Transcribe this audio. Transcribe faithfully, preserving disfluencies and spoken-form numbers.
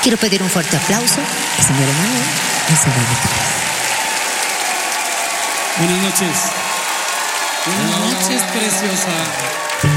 Quiero pedir un fuerte aplauso al señor Emanuel Acevedo Torres. Buenas noches. Buenas noches, preciosa.